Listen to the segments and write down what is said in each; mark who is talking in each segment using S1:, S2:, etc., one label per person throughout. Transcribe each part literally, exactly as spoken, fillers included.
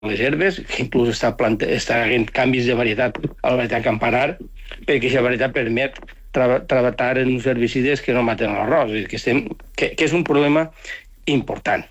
S1: les herbes, que inclús està, plante, està havent canvis de varietat a la varietat campanar, perquè aquesta varietat permet tra treballar en uns herbicides que no maten l'arròs, que, estem, que, que és un problema important.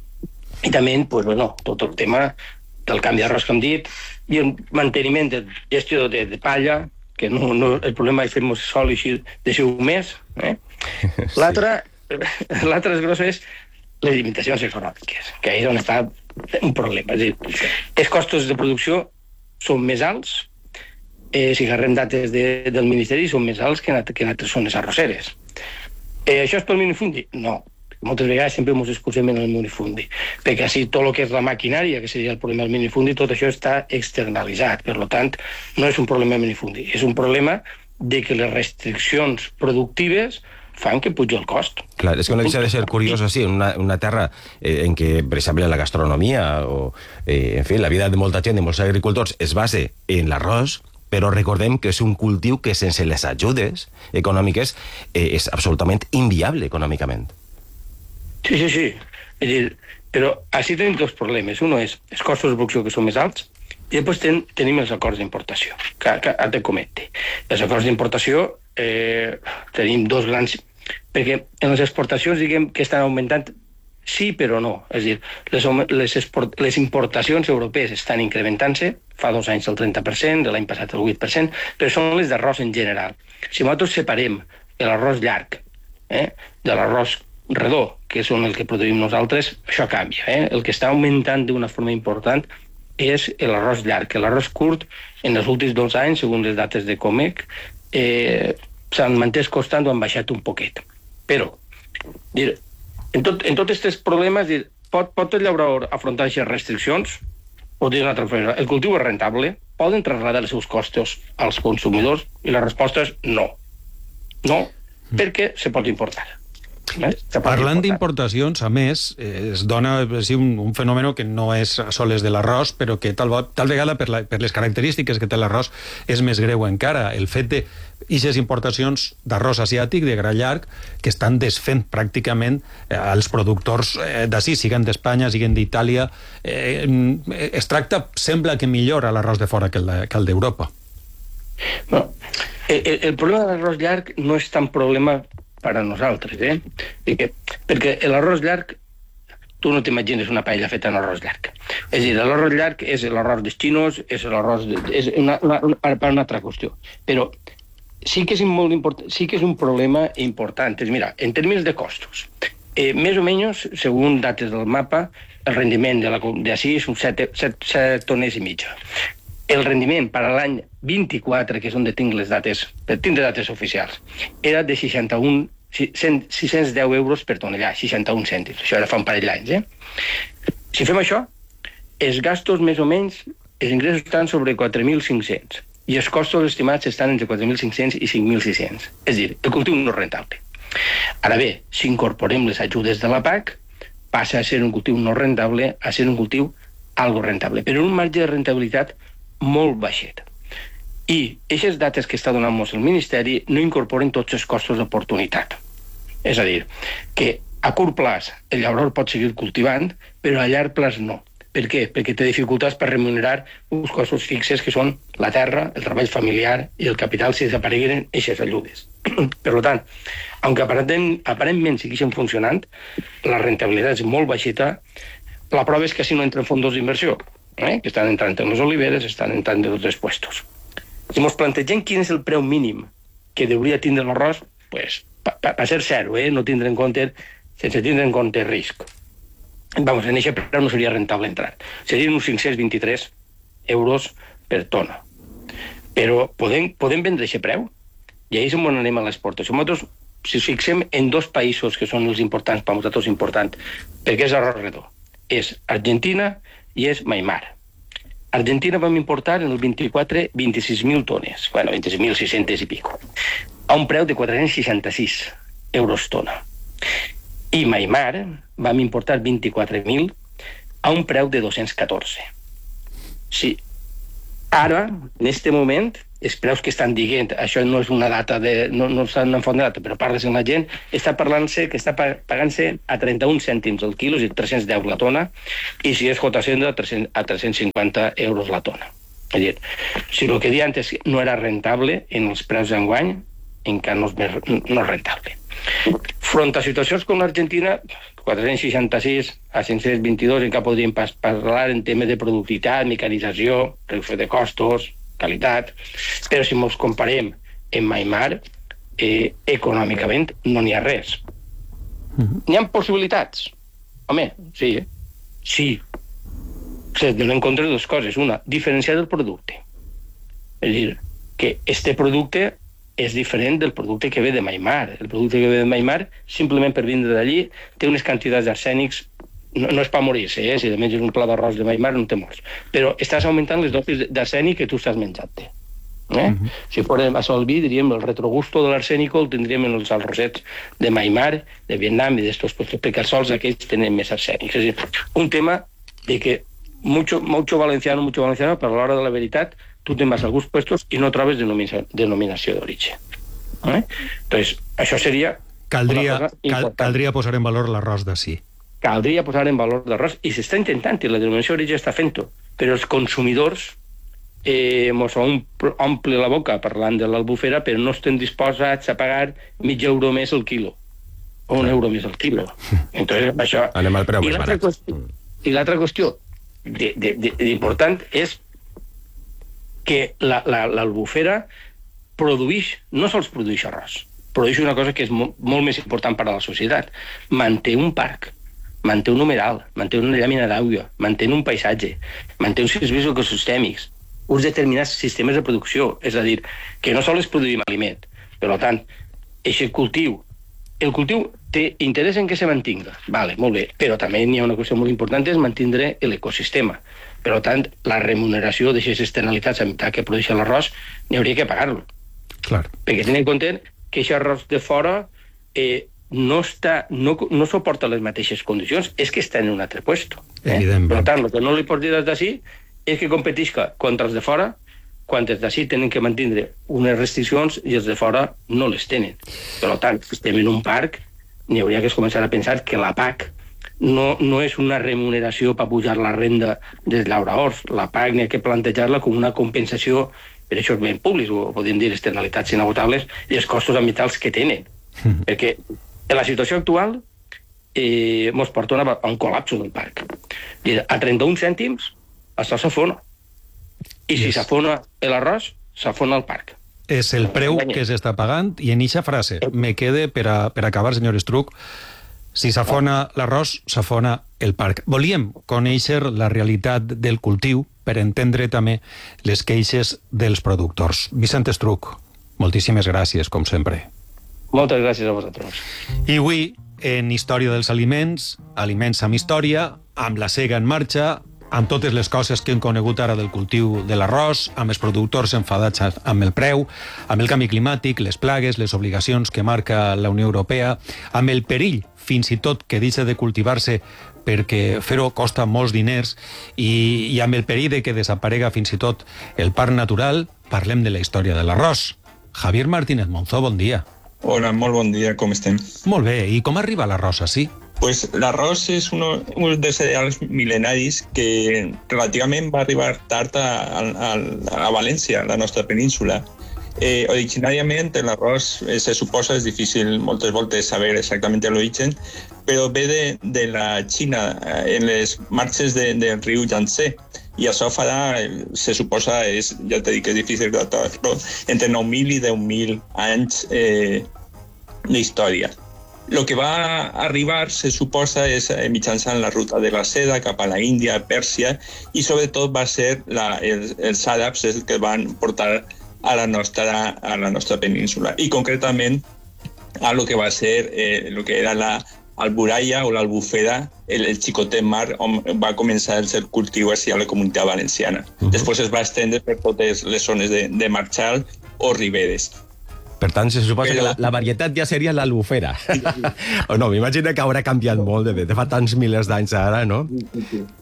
S1: I també, pues, bueno, tot el tema del canvi d'arròs que hem dit, i el manteniment de gestió de, de palla, que no, no, el problema és fer-nos sol i així deixeu més. Eh? L'altre l'altre grosso és les limitacions econòmiques, que és on està un problema. És a dir, els costos de producció són més alts, eh, si agarrem dates de, del Ministeri, són més alts que en, que en altres zones arrosseres. Eh, això és pel minifundi? No. Moltes vegades sempre ens excusem en el minifundi, perquè així tot el que és la maquinària, que seria el problema del minifundi, tot això està externalitzat. Per tant, no és un problema del minifundi, és un problema de que les restriccions productives fan que pugi el cost.
S2: Clar, és que no deixa de ser curiós així, en una, una terra eh, en què, per exemple, la gastronomia o, eh, en fi, la vida de molta gent, de molts agricultors, es base en l'arròs, però recordem que és un cultiu que sense les ajudes econòmiques eh, és absolutament inviable econòmicament.
S1: Sí, sí, sí. És dir, però així tenim dos problemes. Un és els costos de producció, que són més alts, i després ten, tenim els acords d'importació, que, que ara te comenti. Els acords d'importació eh, tenim dos grans... Perquè en les exportacions, diguem, que estan augmentant, sí, però no. És dir, les, les, export, les importacions europees estan incrementant-se, fa dos anys el trenta per cent, de l'any passat el vuit per cent, però són les d'arròs en general. Si nosaltres separem l'arròs llarg eh, de l'arròs redó, que són el que produïm nosaltres, això canvia. Eh? El que està augmentant d'una forma important és l'arròs llarg. L'arròs curt, en els últims dos anys, segons les dates de Comec, eh, s'han mantès costant o han baixat un poquet. Però, dir, en, tot, en tots aquests problemes, dir, pot, pot el llaurador afrontar aquestes restriccions? O dir una altra forma, el cultiu és rentable? Poden traslladar els seus costos als consumidors? I la resposta és no. No, perquè se pot importar.
S3: Parlant d'importacions, a més, es dona sí, un, un fenomen que no és sols de l'arròs, però que tal, tal vegada per, la, per les característiques que té l'arròs és més greu encara. El fet de aquestes importacions d'arròs asiàtic, de gra llarg, que estan desfent pràcticament eh, els productors eh, d'ací, siguen d'Espanya, siguen d'Itàlia. Eh, es tracta, sembla que millora l'arròs de fora que el, que el d'Europa.
S1: No, el, el problema de l'arròs llarg no és tan problema per a nosaltres, eh? Perquè, perquè l'arròs llarg, tu no t'imagines una paella feta en arròs llarg. És a dir, l'arròs llarg és l'arròs dels xinos, és l'arròs... és una, una, una, per una altra qüestió. Però sí que és, molt import, sí que és un problema important. És, mira, en termes de costos, eh, més o menys, segons dates del mapa, el rendiment d'ací és un set tones i mitja. El rendiment per a l'any vint-i-quatre, que és on tinc les dates, per tindre dates oficials, era de seixanta-un, sis-cents deu euros per tonellar, seixanta-un cèntims. Això era fa un parell d'anys. Eh? Si fem això, els gastos més o menys, els ingressos estan sobre quatre mil cinc-cents i els costos estimats estan entre quatre mil cinc-cents i cinc mil sis-cents. És a dir, el cultiu no és rentable. Ara bé, si incorporem les ajudes de la P A C, passa a ser un cultiu no rentable a ser un cultiu algo rentable, però un marge de rentabilitat molt baixet. I aquestes dates que està donant-nos el Ministeri no incorporen tots els costos d'oportunitat. És a dir, que a curt plaç el llaurador pot seguir cultivant, però a llarg plaç no. Per què? Perquè té dificultats per remunerar uns costos fixes que són la terra, el treball familiar i el capital si desaparegueren aquestes ajudes. Per tant, aunque aparentment, aparentment segueixen funcionant, la rentabilitat és molt baixeta. La prova és que si no entren fondos d'inversió, eh? que estan entrant en les oliveres, estan entrant en tots els puestos. Si ens plantegem quin és el preu mínim que hauria tindre l'arròs, pues, va pa, pa ser zero, eh? no tindre en compte, sense tindre en compte risc. Vamos, en aquest preu no seria rentable entrar. Serien uns cinc-cents vint-i-tres euros per tona. Però podem, podem vendre aquest preu? I ahir és on anem a l'exportació. Nosaltres, si ens fixem en dos països que són els importants, per nosaltres importants, perquè és arròs redó, és Argentina i és Myanmar. Argentina vam importar en el vint-i-quatre vint-i-sis mil tones, bueno, vint-i-sis mil sis-cents i pico, a un preu de quatre-cents seixanta-sis euros tona. I Myanmar vam importar vint-i-quatre mil a un preu de dos-cents catorze. Sí. Ara, en aquest moment, els preus que estan dient, això no és una data, de, no, no estan en font de data, però parles amb la gent, està parlant-se que està pagant-se a trenta-un cèntims el quilo, és a dir, tres-cents deu la tona, i si és J Senda, a tres-cents cinquanta euros la tona. És a dir, si el que diuen és que no era rentable en els preus d'enguany, encara no és, més, no és rentable. Front a situacions com l'Argentina, quatre-cents seixanta-sis a cinc-cents vint-i-dos, encara podríem pas parlar en temes de productivitat, mecanització, reducció de costos, qualitat, però si ens comparem amb Maimar, eh, econòmicament no n'hi ha res. Mm-hmm. N'hi ha possibilitats? Home, sí, eh? Sí. Se donen en compte dues coses. Una, diferenciar el producte. És a dir, que este producte és diferent del producte que ve de Maimar. El producte que ve de Maimar, simplement per vindre d'allí, té unes quantitats d'arsènics, no, no és per morir-se, eh? Si de menys un pla d'arròs de Maimar no te mors, però estàs augmentant les dosis d'arsènic que tu estàs menjant-te. Eh? Uh-huh. Si fórem a Solví, diríem, el retrogusto de l'arsènico el tindríem en els arrosets de Maimar, de Vietnam i d'estos puestos, perquè els sols aquells tenen més arsènics. És a dir, un tema de que mucho, mucho valenciano, mucho valenciano, però a l'hora de la veritat tu te'n vas a alguns puestos i no trobes denominació, denominació d'origen. Eh? Entonces, això seria...
S3: Caldria, cal, caldria posar en valor l'arròs d'ací.
S1: Caldria posar en valor l'arròs, i s'està intentant, i la denominació d'origen està fent-ho, però els consumidors eh, mos omple la boca parlant de l'Albufera, però no estem disposats a pagar mig euro més el quilo, o un euro més el quilo. Entonces, això...
S2: Anem al preu més barat.
S1: I l'altra qüestió important és que l'Albufera produeix, no sols produeix arròs, produeix una cosa que és molt, molt més important per a la societat. Manté un parc, manté un numeral, manté una llàmina d'aigua, manté un paisatge, manté uns serveis ecosistèmics, uns determinats sistemes de producció. És a dir, que no sols produïm aliment. Per tant, aquest cultiu, el cultiu té interès en que se mantinga, vale, molt bé, però també hi ha una qüestió molt important, és mantindre l'ecosistema. Per tant, la remuneració d'aquestes externalitats a meitat que produeix l'arròs, n'hi hauria que pagar-lo.
S3: Clar.
S1: Perquè tenen en compte que aquest arròs de fora eh, no, està, no, no suporta les mateixes condicions, és que està en un altre puesto. Eh? Per tant, el que no li pots dir des d'ací és que competisca contra els de fora, quan els d'ací tenen que mantenir unes restriccions i els de fora no les tenen. Per tant, si estem en un parc, n'hi hauria que començar a pensar que la P A C no, no és una remuneració per pujar la renda dels llauraors. La P A C n'hi ha que plantejar-la com una compensació per això els béns públics, o podem dir externalitats inagotables, i els costos ambientals que tenen. Mm. Perquè en la situació actual eh, mos porta una, a un col·lapse del parc. A trenta-un cèntims això s'afona. I si s'afona l'arròs, s'afona el parc.
S3: És el preu que s'està pagant, i en eixa frase me quede per, a, per acabar, senyor Estruch, si s'afona l'arròs, s'afona el parc. Volíem conèixer la realitat del cultiu per entendre també les queixes dels productors. Vicent Estruch, moltíssimes gràcies, com sempre.
S1: Moltes gràcies a vosaltres.
S3: I avui, en Història dels Aliments, Aliments amb Història, amb la sega en marxa, amb totes les coses que hem conegut ara del cultiu de l'arròs, amb els productors enfadats amb el preu, amb el canvi climàtic, les plagues, les obligacions que marca la Unió Europea, amb el perill, fins i tot, que deixa de cultivar-se perquè fer-ho costa molts diners, i, i amb el perill de que desaparega fins i tot el parc natural, parlem de la història de l'arròs. Javier Martínez Monzó, bon dia.
S4: Hola, molt bon dia, com estem?
S3: Molt bé, i com arriba l'arròs així?
S4: Pues l'arròs és uno, un dels cereals mil·lenaris que relativament va arribar tard a, a, a València, a la nostra península. Eh, originàriament l'arròs eh, se suposa, és difícil moltes voltes saber exactament l'origen, però ve de, de la Xina, eh, en les marxes de, del riu Yangtze, i això farà, se suposa, és, ja t'he dit que és difícil datar-lo, entre nou mil i deu mil anys eh, d'història. El que va arribar, se suposa, és mitjançant la ruta de la seda cap a la Índia, Pèrsia, i sobretot va ser la, els, els àrabs els que van portar a la nostra, a la nostra península. I concretament a lo que va ser eh, lo que era la Alburaya o l'Albufera, el, el xicotet mar, on va començar el seu cultiu a la comunitat valenciana. Uh-huh. Després es va estendre per totes les zones de, de Marchal o Riberes.
S2: Per tant, se suposa Però... que la, la varietat ja seria l'Albufera. Sí, sí. O no, m'imagino que haurà canviat molt de, de fa tants milers d'anys ara, no?
S4: Sí, sí.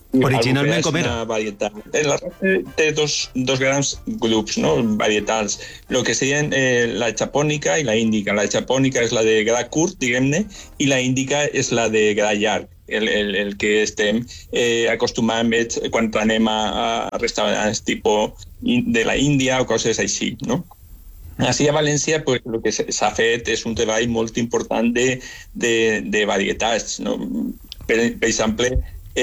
S3: Originalment com era?
S4: Varietat. L'arròs té dos, dos grans grups, no? Varietals, el que serien eh, la japònica i la índica. La japònica és la de gra curt, diguem-ne, i la índica és la de gra llarg, el, el, el que estem eh, acostumats quan anem a, a restaurants tipus de la Índia o coses així, no? Així a València, pues, el que s'ha fet és un treball molt important de, de, de varietats, no? Per, per exemple,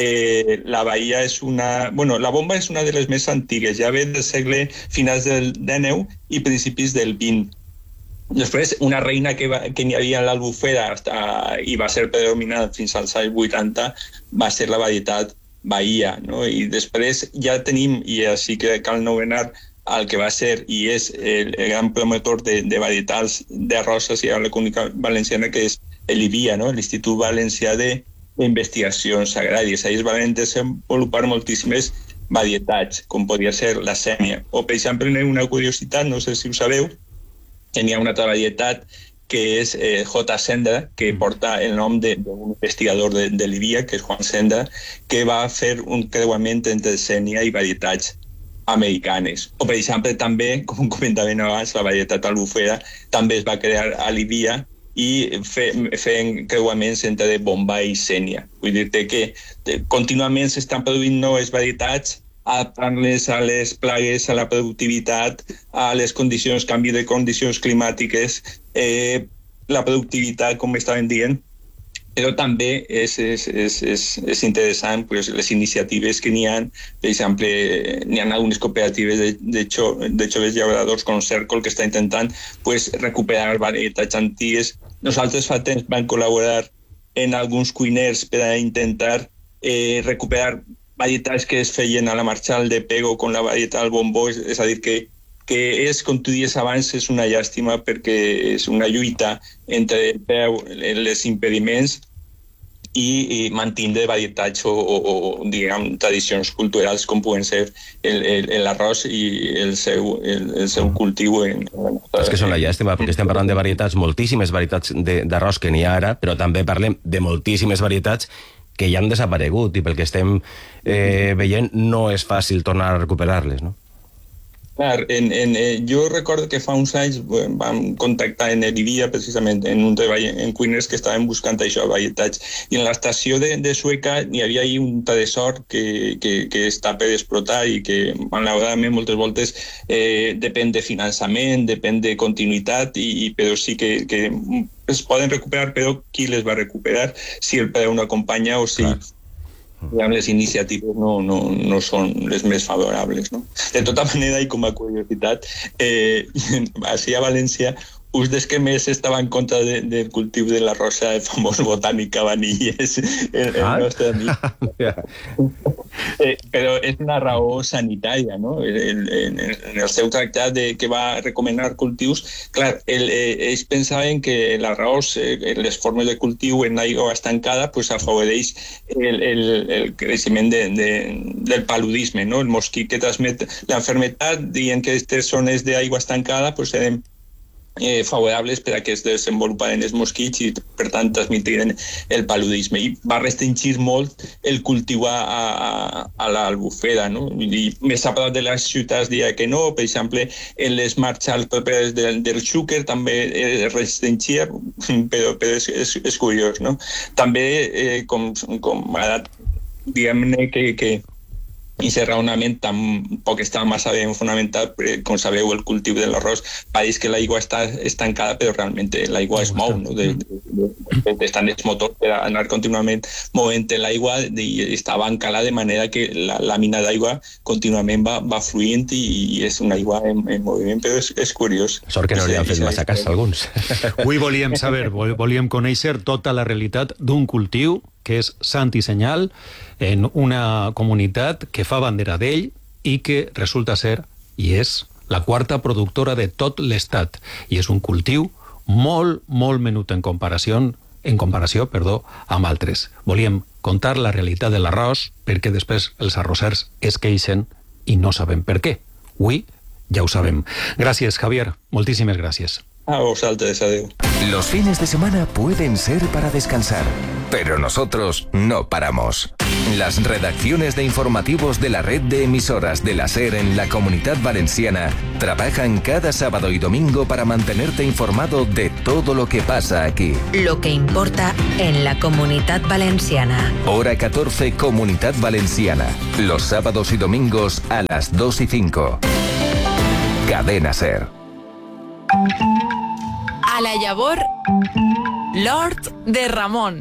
S4: Eh, la bahia és una... Bueno, la bomba és una de les més antigues, ja ve del segle finals del dinou i principis del vint. Després, una reina que, va, que n'hi havia a l'Albufera hasta, i va ser predominant fins als anys vuitanta va ser la varietat bahia, no? I després ja tenim, i així que cal nomenar el que va ser i és el, el gran promotor de, de varietals d'arròs a la Comunitat Valenciana, que és l'IVIA, no? l'Institut Valencià de investigacions agràries. Ahí es van desenvolupar moltíssimes varietats, com podria ser la sèmia. O, per exemple, una curiositat, no sé si ho sabeu, que n'hi ha una altra varietat que és eh, J. Sendra, que porta el nom d'un investigador de, de l'IVIA, que és Juan Sendra, que va fer un creuament entre sèmia i varietats americanes. O, per exemple, també, com comentaven abans, la varietat albufera també es va crear a l'IVIA i fent creuaments entre Bombay i Sénia. Vull dir-te que contínuament s'estan produint noves varietats, adaptant-les a les plagues, a la productivitat, a les condicions, canvi de condicions climàtiques, eh, la productivitat, com estaven dient, però també és, és, és, és, és interessant pues, les iniciatives que n'hi ha. Per exemple, n'hi ha algunes cooperatives de, de, xo, de joves llauradors com Cèrcol que està intentant pues, recuperar varietats antigues. Nosaltres fa temps vam col·laborar en alguns cuiners per a intentar eh, recuperar varietats que es feien a la Marxal de Pego con la varietat bombó, és, és a dir, que, que és, com tu dies abans, és una llàstima perquè és una lluita entre el peu, els impediments i, i mantindre varietats o, o, o diguem, tradicions culturals com poden ser l'arròs i el seu, el, el seu cultiu. En, en
S2: és que són la llàstima, perquè estem parlant de varietats, moltíssimes varietats d'arròs que n'hi ha ara, però també parlem de moltíssimes varietats que ja han desaparegut i pel que estem eh, veient no és fàcil tornar a recuperar-les, no?
S4: Clar, en, en, eh, jo recordo que fa uns anys eh, vam contactar en l'IVIA precisament en un treball en cuiners que estaven buscant això, varietats, i en l'estació de, de Sueca hi havia ahí un tresor que, que, que està per explotar i que malauradament moltes voltes eh, depèn de finançament, depèn de continuïtat, i, i però sí que, que es poden recuperar, però qui les va recuperar, si el preu no acompanya o si... Clar. Les iniciatives no, no, no són les més favorables, no? De tota manera, i com a curiositat, eh, així a València, uns dels que més estava en contra de, del cultiu de la rosa, el famós botànic Cabanilles, el, el ah? nostre amic. eh, però és una raó sanitària, no? El, el, en el seu tractat de, que va recomanar cultius, clar, el, eh, ells pensaven que l'arròs, eh, les formes de cultiu en aigua estancada, pues, afavoreix el, el, el creixement de, de, del paludisme, no? El mosquit que transmet l'enfermetat, dient que aquestes zones d'aigua estancada pues, eren Eh, favorables per a que es desenvoluparen els mosquits i per tant transmitiren el paludisme, i va restringir molt el cultiu a, a, a l'Albufera, no? I més a prop de les ciutats diria que no, per exemple en les marxals properes del, del Xúquer també es restringia, però, però és, és, és curiós, no? També eh, com, com ara diguem-ne que, que i aquest raonament tampoc està massa ben fonamentat, com sabeu el cultiu de l'arròs pareix que l'aigua està estancada, però realment l'aigua es mou, no? de, de, de, estan els motors per anar contínuament movent l'aigua i està bancada de manera que la làmina d'aigua contínuament va, va fluint i, i és una aigua en, en moviment, però és, és curiós.
S2: Sort que no li han fet massa cas alguns.
S3: Avui volíem saber, volíem conèixer tota la realitat d'un cultiu que és sant i senyal en una comunitat que fa bandera d'ell i que resulta ser, i és, la quarta productora de tot l'estat. I és un cultiu molt, molt menut en comparació, en comparació, perdó, amb altres. Volíem contar la realitat de l'arròs perquè després els arrossers es queixen i no sabem per què. Avui ja ho sabem. Gràcies, Javier. Moltíssimes gràcies.
S4: A vosotros, adiós.
S5: Los fines de semana pueden ser para descansar, pero nosotros no paramos. Las redacciones de informativos de la red de emisoras de la SER en la Comunidad Valenciana trabajan cada sábado y domingo para mantenerte informado de todo lo que pasa aquí.
S6: Lo que importa en la Comunidad Valenciana.
S5: Hora catorce, Comunidad Valenciana. Los sábados y domingos a las dos y cinco. Cadena SER.
S7: A la llavor, Lord de Ramon.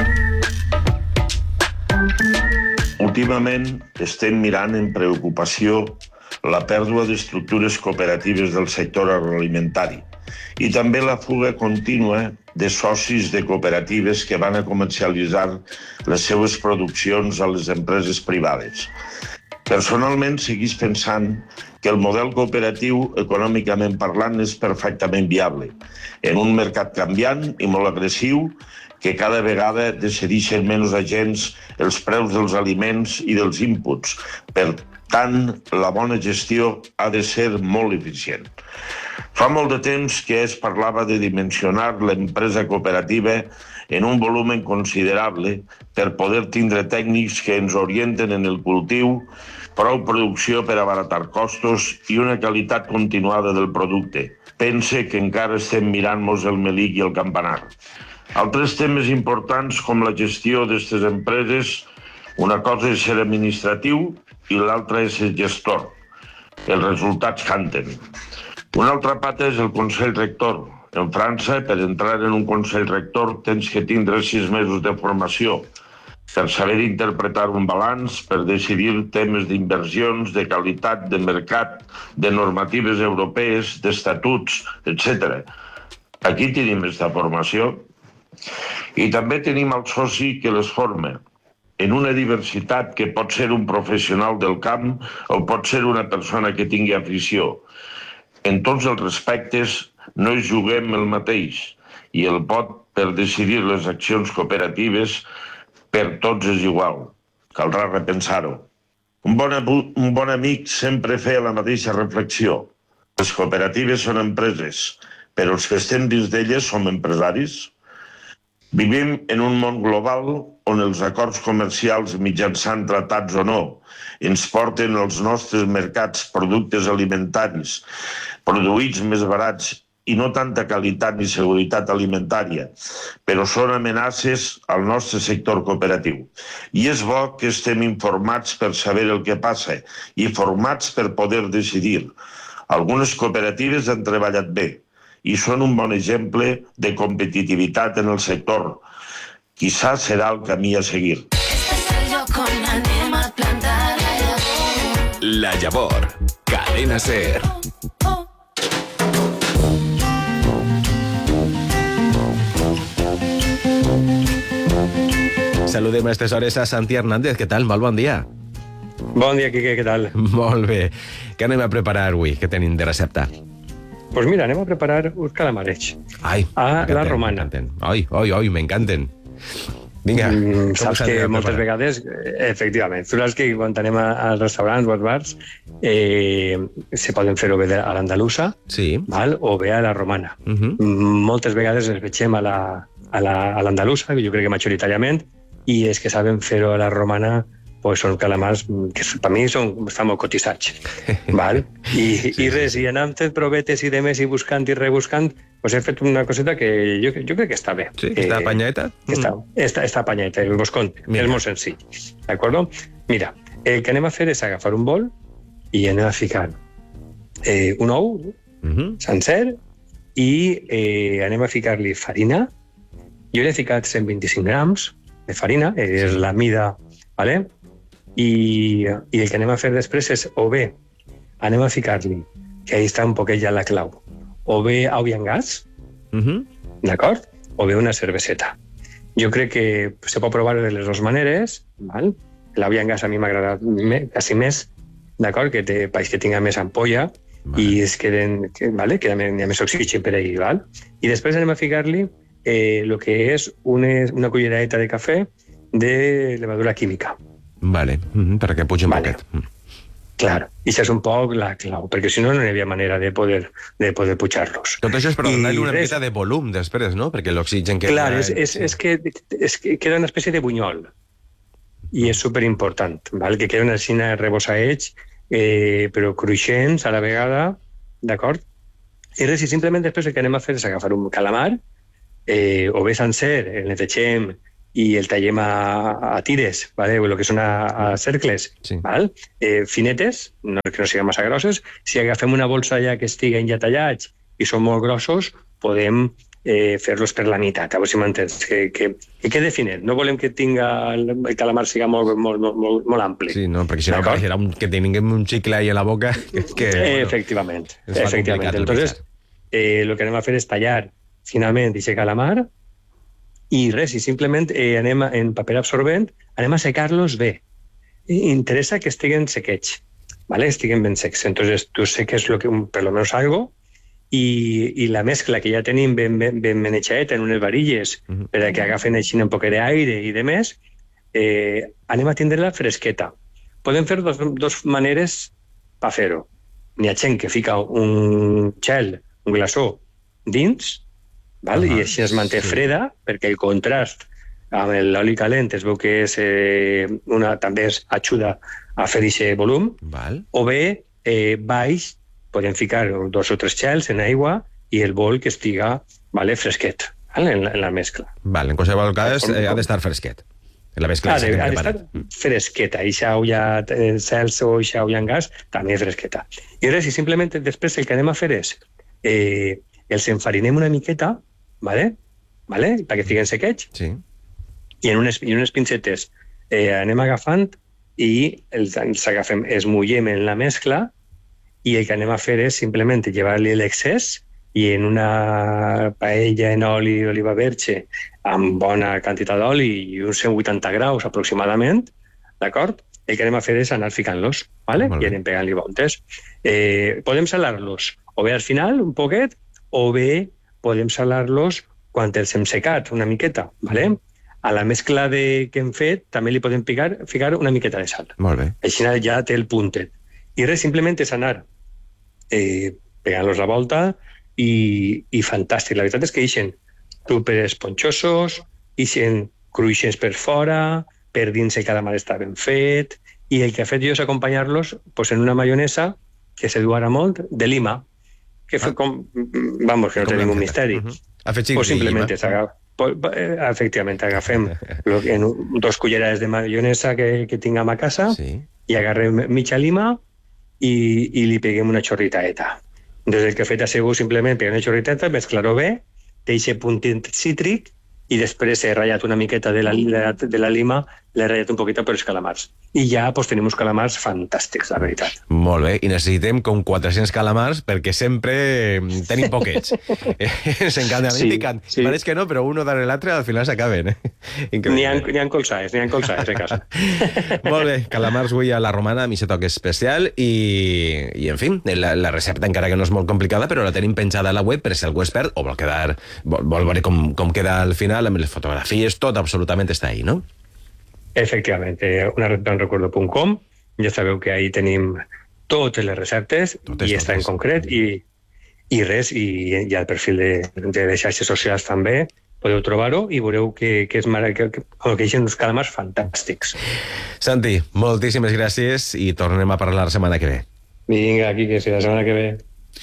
S8: Últimament estem mirant en preocupació la pèrdua d'estructures cooperatives del sector agroalimentari i també la fuga contínua de socis de cooperatives que van a comercialitzar les seues produccions a les empreses privades. Personalment, seguís pensant que el model cooperatiu, econòmicament parlant, és perfectament viable en un mercat canviant i molt agressiu que cada vegada decideixen menys agents els preus dels aliments i dels inputs. Per tant, la bona gestió ha de ser molt eficient. Fa molt de temps que es parlava de dimensionar l'empresa cooperativa en un volumen considerable per poder tindre tècnics que ens orienten en el cultiu, prou producció per abaratar costos i una qualitat continuada del producte. Pense que encara estem mirant-nos el melic i el campanar. Altres temes importants com la gestió d'aquestes empreses, una cosa és ser administratiu i l'altra és ser gestor. Els resultats canten. Una altra pata és el Consell Rector. En França, per entrar en un Consell Rector tens que tindre sis mesos de formació per saber interpretar un balanç, per decidir temes d'inversions, de qualitat, de mercat, de normatives europees, d'estatuts, etcètera. Aquí tenim aquesta formació. I també tenim el soci que les forma en una diversitat que pot ser un professional del camp o pot ser una persona que tingui afició. En tots els respectes no hi juguem el mateix i el vot per decidir les accions cooperatives per tots és igual. Caldrà repensar-ho. Un bon, un bon amic sempre feia la mateixa reflexió. Les cooperatives són empreses, però els que estem dins d'elles som empresaris. Vivim en un món global on els acords comercials, mitjançant tratats o no, ens porten als nostres mercats productes alimentaris, produïts més barats i no tanta qualitat ni seguretat alimentària, però són amenaces al nostre sector cooperatiu. I és bo que estem informats per saber el que passa i formats per poder decidir. Algunes cooperatives han treballat bé i són un bon exemple de competitivitat en el sector. Quizás serà el camí a seguir.
S5: La Llavor, Cadena SER.
S2: Saludem a aquestes hores a Santi Hernández. Què tal? Molt bon dia.
S9: Bon dia, Quique, què tal?
S2: Molt bé. Què anem a preparar avui? Què tenim de recepta?
S9: Doncs pues mira, anem a preparar uns calamarets.
S2: Ai,
S9: a la romana.
S2: Ai, ai, ai, m'encanten. Vinga.
S9: Mm, saps que moltes vegades, efectivament, tu saps que quan anem als restaurants o als bars eh, se poden fer o bé a l'andalusa,
S2: sí,
S9: val, o bé a la romana. Uh -huh. Moltes vegades els veiem a la, a la, a l'andalusa, jo crec que majoritàriament, i és que saben fer-ho a la romana, pues són calamars que per mi són, estan molt cotitzats. Val? I, sí, i res, sí. I anant fent provetes i demés i buscant i rebuscant, pues he fet una coseta que jo, jo crec que està bé.
S2: Sí, està eh, apanyeta?
S9: Està, està, està apanyeta, vos conto. És molt senzill. D'acord? Mira, el que anem a fer és agafar un bol i anem a ficar eh, un ou uh -huh. sencer i eh, anem a ficar-li farina. Jo l'he ficat cent vint-i-cinc grams de farina, és la mida, vale? I, i el que anem a fer després és o bé anem a ficar-li, que ahí està un poquet ja la clau, o bé aigua en gas, uh -huh. d'acord? O bé una cerveseta. Jo crec que se pot provar de les dues maneres, val? L'aigua en gas a mi m'agrada quasi més, d'acord? Que té país que tinga més ampolla, vale. I es queden, que, vale? Que hi ha més oxigen per ahí, val? I després anem a ficar-li eh, el que és una, una culleradeta de cafè de levadura química.
S2: Vale, mm-hmm, perquè pugi un vale. Poquet. Mm.
S9: Clar, i això és un poc la clau, perquè si no no hi havia manera de poder, de poder pujar-los.
S2: Tot això és per donar-li una mica de volum després, no? Perquè l'oxigen que...
S9: Clar, és, és, és, que, és que queda una espècie de bunyol. i és superimportant, val? Que queden així rebosaets, eh, però cruixents a la vegada, d'acord? I res, i simplement després el que anem a fer és agafar un calamar, eh, o bé sencer, el netegem i el tallem a, a tires, vale? O el que són a, a cercles,
S2: sí.
S9: Val? Eh, finetes, no, que no siguin massa grosses. Si agafem una bolsa ja que estiguen ja tallats i són molt grossos, podem eh, fer-los per la meitat, a veure si m'entens, que, que, que quede finet. No volem que tinga el calamar siga molt, molt, molt, molt ampli.
S2: Sí, no, perquè si no pareixerà un, que tinguem un xicle ahí a la boca. Que, que,
S9: eh,
S2: bueno,
S9: efectivament. efectivament. Entonces, eh, lo que anem a fer és tallar finalment aquest calamar i res, i simplement eh, anem a, en paper absorbent, anem a secar-los bé. I interessa que estiguen sequets, ¿vale? Estiguen ben secs. Entonces, tu seques lo que, per lo menos algo, i, i la mescla que ja tenim ben, ben, ben menejadeta en unes varilles uh-huh. per a que agafen així un poc d'aire i de més, eh, anem a tindre-la fresqueta. Podem fer dos, dos maneres per fer-ho. N'hi ha gent que fica un gel, un glaçó, dins, val? Uh-huh. I així es manté sí. freda, perquè el contrast amb l'oli calent es veu que és, eh, una, també es ajuda a fer aquest volum,
S2: val.
S9: O bé eh, baix podem ficar dos o tres gels en aigua i el bol que estiga vale, fresquet vale, en, la, en la mescla.
S2: Val, en qualsevol cas eh, ha d'estar fresquet. La mescla
S9: ha d'estar fresqueta, i això hi ha cels o això hi ha gas, també fresqueta. I res, i simplement després el que anem a fer és eh, els enfarinem una miqueta, vale? Vale? Perquè estiguen sequets,
S2: sí.
S9: I en unes, i unes pincetes eh, anem agafant i els, els agafem, es mullem en la mescla i el que anem a fer és simplement llevar-li l'excés i en una paella en oli d'oliva verge amb bona quantitat d'oli i uns cent vuitanta graus aproximadament, d'acord? El que anem a fer és anar ficant-los, ¿vale? I anem pegant-li voltes. Eh, podem salar-los o bé al final, un poquet, o bé podem salar-los quan els hem secat una miqueta, ¿vale? A la mescla de, que hem fet també li podem picar, ficar una miqueta de sal.
S2: Molt bé.
S9: Així ja té el puntet. I res, simplement és anar eh, pegant-los la volta i, i fantàstic. La veritat és que ixen super esponjosos, ixen cruixents per fora, per dins el calamar està ben fet, i el que ha fet jo és acompanyar-los pues, en una maionesa que se du ara molt, de lima, que ah. com, vamos, que no tenim un misteri. Uh-huh. Pues simplement és agafar. Efectivament, agafem en dos cullerades de maionesa que, que tinguem a casa sí. I agarrem mitja lima i, i li peguem una xorritaeta. Des del que he fet a segur simplement peguem una xorritaeta, mesclar-ho bé, té aquest puntet cítric i després he ratllat una miqueta de la, de la lima, l'he ratllat un poquet per els calamars. I ja pues, tenim uns calamars fantàstics, la veritat.
S2: Molt bé, i necessitem com quatre-cents calamars perquè sempre tenim poquets. Ens encanta, sí, sí. Pareix que no, però uno darrere l'altre al final s'acaben.
S9: N'hi ha, ha colzades, n'hi ha colzades a casa.
S2: Molt bé, calamars avui a la romana, a mi se toca especial i, i en fi, la, la recepta encara que no és molt complicada, però la tenim penjada a la web per si algú es perd o vol quedar, vol, vol veure com, com queda al final amb les fotografies, tot absolutament està ahí, no?
S9: Efectivament, eh, una recepta en recuerdo punt com, ja sabeu que ahí tenim totes les receptes totes, i està totes. En concret i, i res, i, i el perfil de, de les xarxes socials també podeu trobar-ho i veureu que, que és mare, que, que, que hi ha uns calamars fantàstics.
S2: Santi, moltíssimes gràcies i tornem a parlar la setmana que ve.
S9: Vinga, aquí, que sigui la setmana que ve.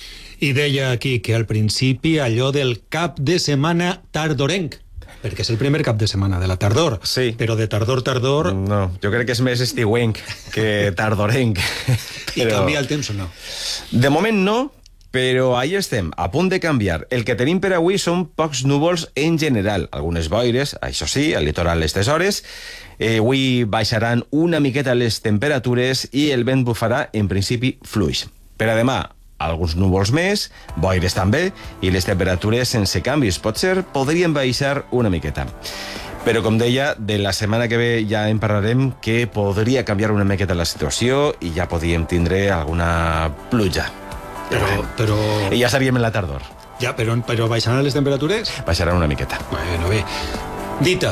S3: I deia aquí que al principi allò del cap de setmana tardorenc, perquè és el primer cap de setmana de la tardor,
S2: sí.
S3: Però de tardor, tardor...
S2: No, jo crec que és més estiuenc que tardorenc.
S3: I però... canvia el temps o no?
S2: De moment no, però ahí estem, a punt de canviar. El que tenim per avui són pocs núvols en general, algunes boires, això sí, al litoral a aquestes hores. Eh, avui baixaran una miqueta les temperatures i el vent bufarà, en principi, fluix. Per a demà, alguns núvols més, boires també, i les temperatures sense canvis. Potser podrien baixar una miqueta. Però, com deia, de la setmana que ve ja en parlarem que podria canviar una miqueta la situació i ja podríem tindre alguna pluja.
S3: Però, però...
S2: I ja seríem en la tardor.
S3: Ja, però, però baixaran les temperatures?
S2: Baixaran una miqueta.
S3: Bueno, bé. Dita.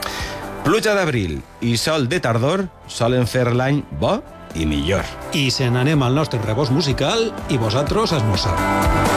S2: Pluja d'abril i sol de tardor solen fer l'any bo i millor.
S3: I se n'anem al nostre rebost musical i vosaltres a esmorzar.